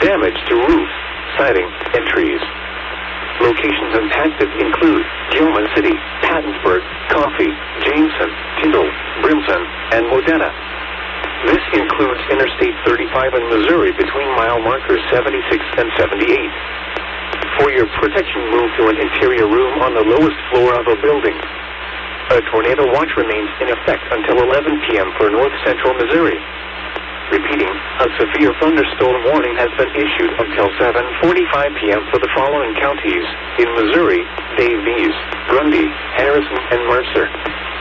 Damage to roof, siding, and trees. Locations impacted include Gilman City, Pattonsburg, Coffee, Jameson, Tyndall, Brimson, and Modena. This includes Interstate 35 in Missouri between mile markers 76 and 78. For your protection, move to an interior room on the lowest floor of a building. A tornado watch remains in effect until 11 p.m. for north central Missouri. Repeating, a severe thunderstorm warning has been issued until 7:45 p.m. for the following counties in Missouri: Daviess, Grundy, Harrison, and Mercer.